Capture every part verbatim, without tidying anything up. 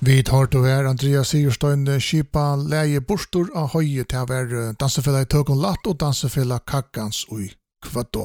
Vi tar til her Andreas Sigurstein skipa leie borstor av høye til å være dansefella i Tøkon Latt og dansefella Kakkans ui Kvaddo.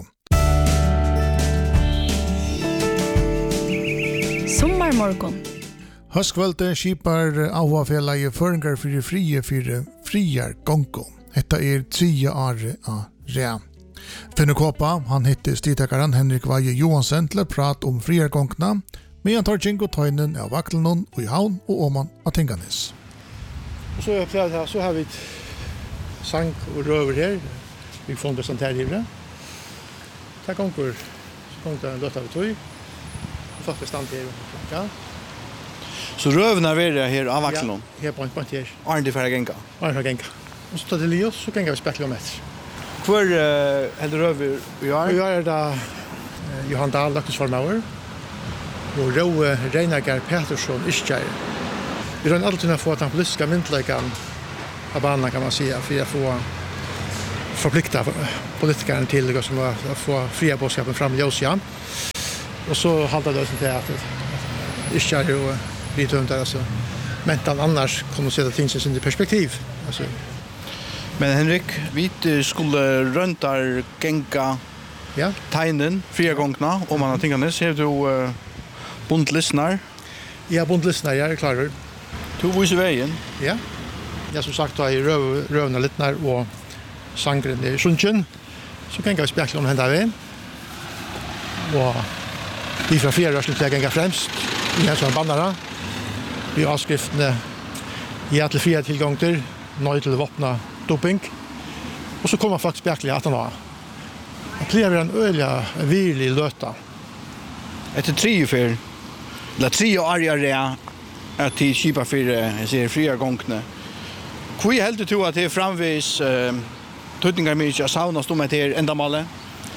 Sommarmorgon. Høstkvelde skipar avhafella i føringar fyrir frie fyrir friar gongo. Hetta er tredje året av rea. Finne Kåpa, han hitte stidtakaren Henrik Vaje Johansen til å prate om friar gongna, med han tar Jingo Tøynen av Vaklenon og i Havn og Åman av Tinganes. Og så, her, så har vi et sang og røver her. Vi får presentere livre. Det er gonger, så gonger det en løtt av tøy. Og faktisk stand her. Ja. Så røvene er her av Vaklenon? Ja, her på en point her. Arne til færre genga? Arne til genga. Og så tar det livet, så genga vi spekler om etter. Hvor uh, heldur røver vi har? Vi har da uh, Johan Dahl, Løkkesformauer. Og Roe Reinager Petersson Ischkjær. Vi har alltid få den politiska myndläggaren av banan kan man säga för att få förplikta politikern till som att få fria bådskapen fram i Josian. Och så handlar det om det att Ischkjær och lite under alltså mentan annars kommer se det tingens i perspektiv. Alltså. Men Henrik, vi skulle röntar genka ja. Tegnen, fria gångna om man har tingarna. Ser du uh, bondlistnar? Ja, bondlistnar, jag är klar. Du viser vägen? Ja. Jag som sagt har i röv, rövna littnar och sangren i Sundtjen. Så kan jag spekla om hända vägen. Och vi från fyra rörsligt jag gänga främst. Vi har sådana bandare. Vi har avskriftene ja till fria tillgångar, nöj till vapna doping. Och så kommer faktiskt spekla att han har. Jag plever en öliga virlig löta. Efter tre för la tre år är att till skipa för jag ser fria gångna. Hur helt du att det är framvis eh tutningar med jag sauna stå med här ändamålet?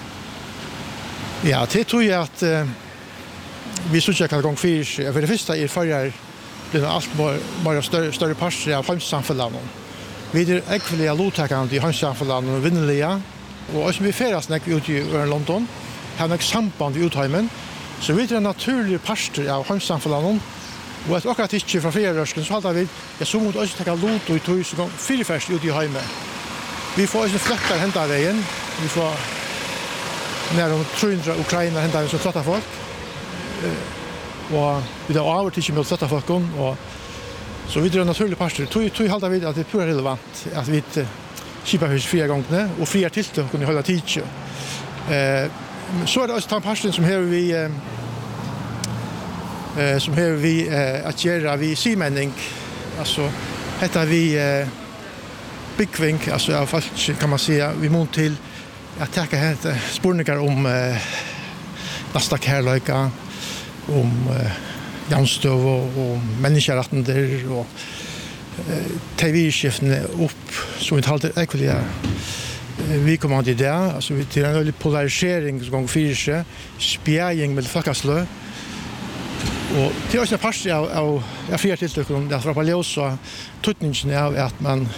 Ja, det tror jag att eh, vi så jag kan gång fyra för det första är förra blir det allt bara större större parser av hamnsamfällan. Vi är äckliga lotakande i hamnsamfällan och vinnliga och som vi färdas när vi ut i London har ett samband i utheimen. Så vi är en naturlig parster av hamnsamfällan och att åka till från Färöarörsken så håller vi jag så mot oss ta lot och i tog så gång fyra färs ut i hemmet. Vi får ju fläktar hämta vägen. Vi får när de trundra Ukraina hämta så trötta folk. Och vi då över till med trötta folk och så vi är en naturlig parster. Tog tog håller vi att det är pura relevant att vi skipa hus fyra gånger och fria till att kunna hålla tid. Eh så är det också parsten som här vi eh eh som här vi eh att göra vi simänning alltså heter vi eh bigvink alltså jag faktiskt kan man säga vi mot till att ta här spårningar om eh nästa kärleka om eh janstöv och, och människorätten där och eh T V-skiften upp så vi håller ekvaliga vi kommer till det alltså vi till en väldigt polarisering som gång fyra spjäring med folkaslö och till oss en pass av av jag fyra till det där från Paljosa tutningen av att man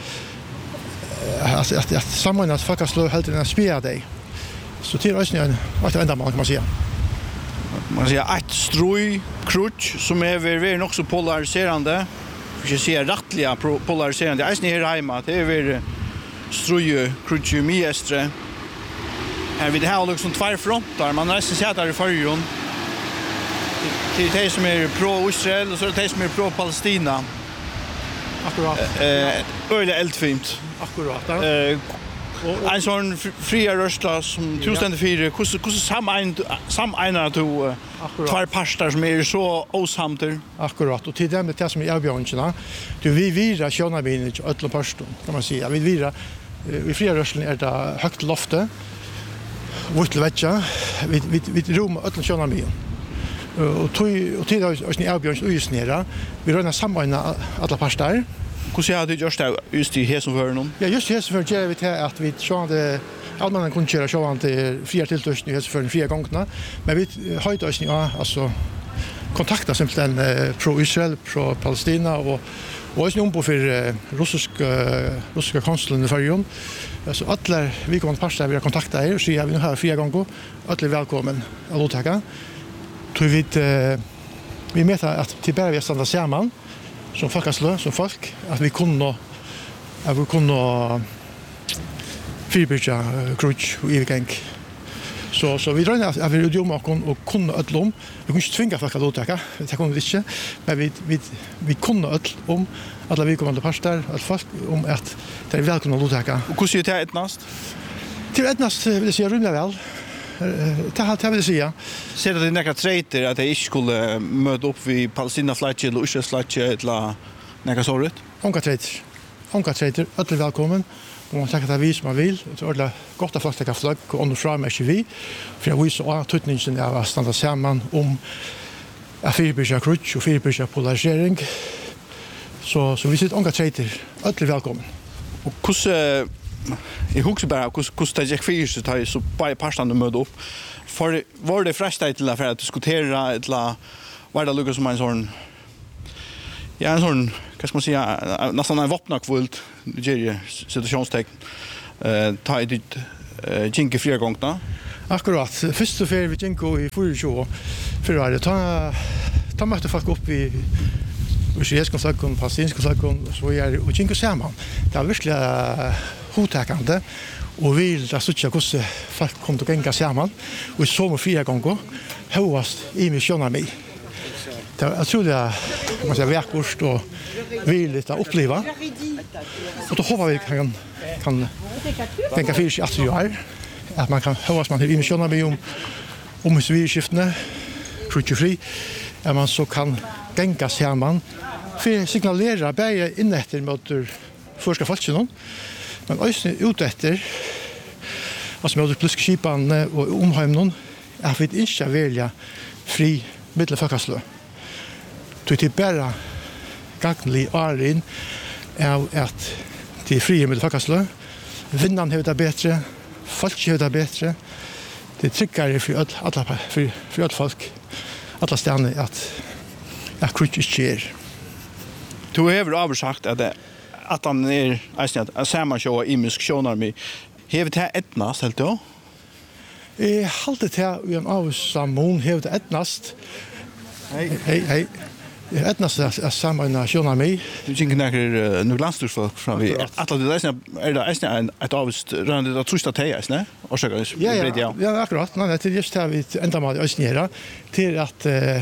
att att, att samman att folkaslö helt en spjär dig så till oss en att ända man kan man säga man säger ett stroj crutch som är väldigt också polariserande för jag ser rättliga polariserande är ni här hemma det är väl struje crutch miestre här vi det här liksom två frontar man nästan ser där i förjon till det som är pro Israel och så det som är pro Palestina akkurat eh öle eldfint akkurat eh en sån fria rösta som tusen fyra hur hur sam en sam ena to två pastor som är så osamter akkurat och till det med det som är avbjörnarna du vi vira sjona bin i alla pastor kan man säga vi vira vi fria rösten är det högt lofte vitt vetja vi vi vi rum alla sjona bin och tog och till oss ni avbjörns usnera vi röna sammanna alla pastor. Hur ser det just där just i här som för någon? Ja, just här som för jag vet att vi sjönde allmänna kunde köra sjön till fyra tilltörsning här för fyra gångerna men vi höjde oss ni alltså kontakta simpelt en eh, pro Israel pro Palestina och och är på för eh, russiska russiska konsuln i Färjön. Alltså alla vi kommer passa vi har kontakta er så jag vill ha fyra gånger alla välkommen att låta tog vi eh, vi metar att till bara vi stannar samman som folkaslö, som folk, att vi kunde att vi kunde fyrbyrja krutsch och ivgäng. Så så vi drar att vi vill göra och kunna ödlom. Vi kan inte tvinga folk att låta. Det kommer vi inte. Men vi vi vi kunna ödl om alla vi kommer att pastor att folk om att det är välkomna att låta. Och hur ser det ut näst? Till etnast vill jag säga rymla väl. Det har jag vill säga. Ser det några traitor att det inte skulle möta upp vid Palestina flight eller Israel flight eller några sådant? Onka traitor. Onka traitor. Alla välkommen. Och man tackar vi som man vill. Det är ordentligt gott att folk tackar flagg och underfram är vi. För jag visar att tutningen är att stanna samman om att fyrbyrja krutsch och fyrbyrja polarisering. Så, så vi sitter onka traitor. Alla välkommen. Och hur jag husker bara hur det gick för så tar så bara passande möte upp. För var det frestad till att diskutera eller var det lukka som en sån ja en sån vad ska man säga nästan en vapnakvult Nigeria situationstecken eh ta dit jinke flera gånger. Akkurat. Först så för vi jinko i fyrtio för det ta ta måste folk upp i israeliska flaggan, palestinska flaggan så är och jinko samman. Det är verkligen hotakande och vill att sucha hur folk kommer att gänga samman och så med fyra gånger högast i missionen mig. Det är jag tror det man säger verkligt och vill det uppleva. Och då hoppas vi kan kan tänka för sig att jag att man kan höras man i missionen mig om om civilskiftene krutchfri att man så kan gänga samman för signalera bäge in efter mot förska folket. Men också ut efter alltså med plus skipan och omheimnon är vi inte välja fri mittelfolkaslö. Det är bara gagnlig arin av att det är fri mittelfolkaslö. Vinnan har det bättre, folk har det bättre. Det trycker för alla för för alla folk alla stjärnor att att krutch är. Du har översagt att det att han är alltså att samma show i missioner med hevet här etnast helt då. Eh halt det här i en avsamon hevet etnast. Hej hej hej. Etnast är samma nationer med. Du tänker när nu landstorfolk från vi att det är det är en ett avst rörande det trusta tejas, nej? Och så ja ja ja akkurat. Nej, det är just här vi ända med ösnera till att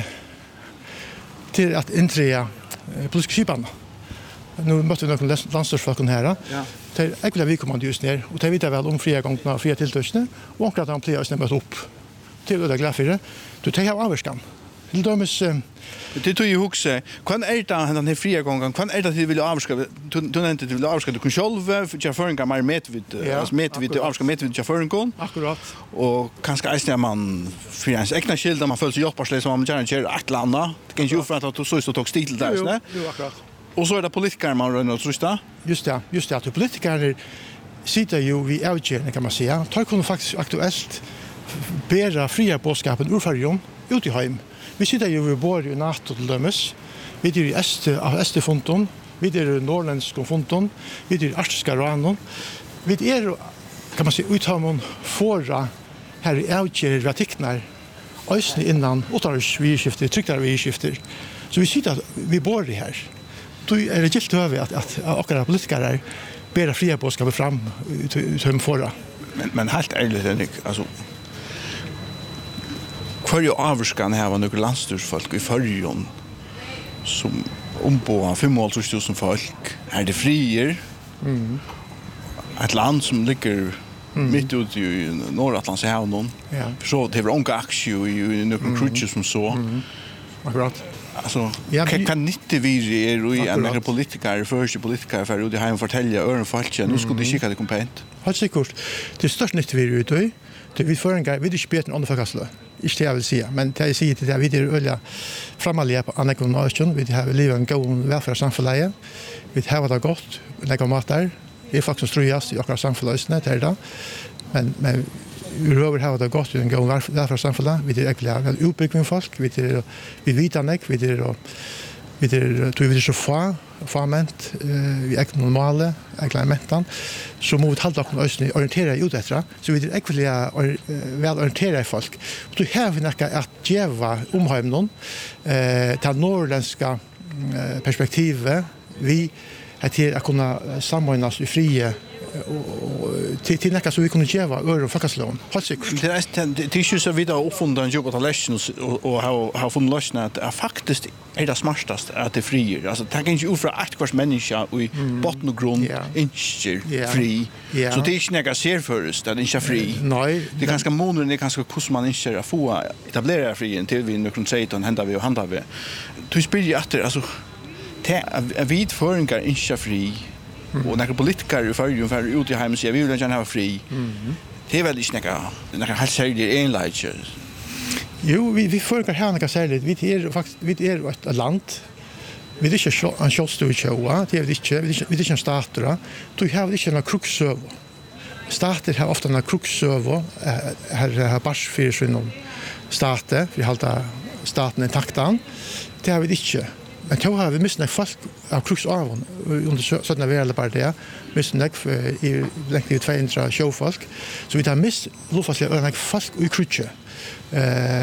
till att intrea plus skipan. Nu mötte vi några landstorfolken här. Ja. Det är äckliga vi kommer just ner och det vet jag väl om fria gånger och fria tilltörsne och akkurat han plejer att möta upp till det glad för det. Du tar av avskan. Till dömes det tog ju huxa. Kan är det den här fria gången? Kan är det att du vill avska du inte vill avska du kan själv för förringar mer med vid alltså med vid avska med vid förringar. Akkurat. Och kanske är man för ens egna skild man följs hjälparsle som man gärna kör att landa. Det kan ju för att du så så tog stil där, nej? Jo, akkurat. Och så är det politiker man rör något trusta. Just det, just det att politiker sitter ju vi outgärna kan man säga. Tar kunde faktiskt aktuellt bära fria bådskapen ur färjan ut i hem. Vi sitter ju vid bor i natt till dömes. Vi är i Este av Estefonton, vi är i norrländska fonton, vi är i Arska ranon. Vi är kan man säga uthamon förra här i outgärna artiklar. Ösne innan åtars vi skifter, trycktar vi skifter. Så vi sitter vi bor i här. Då är det gilt över att att akkurat politiker bära fria bådskap fram till förra. Men men helt ärligt alltså kvar ju avskan här var några landstorfolk i förjon som ombå fem tusen folk är det frier. Mm. Ett land som ligger mm. mitt ute i Nordatlantiska havet. Ja. Så det är onka aktie i några krutcher som så. Mm. Akkurat. Alltså ja, kan kan inte vi är i andra politiker första politiker för det har en fortälja öron folk nu skulle det skicka det kompent. Har säkert det största nytt vi ut då det vi för en gång vi det spelar under förkastla. Inte jag vill säga men det jag säger det där vi det öliga framåliga på andra nation vi har livet en god välfärdssamhälle. Vi har det gott lägga mat där. Det är faktiskt tröjas i akkurat samhällsnet där. Men men vi över har det gott en god välfärdssamhälle. Vi det är äckliga utbyggning folk vi det vi vet anek vi det och vi er, tror vi er så få, fament, uh, vi er ikke normale, elementan, så må vi halda oss øyne orientere ut etter, så vi er ikke uh, vel orientere folk. Og så har vi nekka at djeva omheim noen, uh, til norrländska uh, perspektivet, vi er til å kunne samordnes i frie og till till näka så vi kunde ge var öre fakastlån. Helt säkert. Det är det är ju så vidare uppfunden en jobb att läsa och och ha ha funnit lösningar att faktiskt är det smartaste att det frier. Alltså det kan ju ufra ett kvart människa i botten och grund inte fri. Så det är inte några ser först att inte fri. Nej, det ganska månader det ganska hur man inte få etablera fri till vi nu kan säga att hända vi och hända vi. Du spelar efter alltså det vid föringar inte fri. Mm. Och när politiker för ju för ut i hemmet så vi vill gärna ha fri. Mm. Det är väl inte några några helt särskilt enligt. Jo, vi vi försöker ha några särskilt. Vi är faktiskt vi är ett land. Vi är inte en showstue show, det är inte vi är inte en starter. Du har inte några kruxöv. Starter har ofta några kruxöv här har bars för sin starter, vi håller staten intaktan. Det har vi inte. Men då har vi missat folk av kruxarvon under sådana väl bara det. Missat i längt i tvåhundra showfolk. Så vi har missat luftfasliga folk i krutche. Eh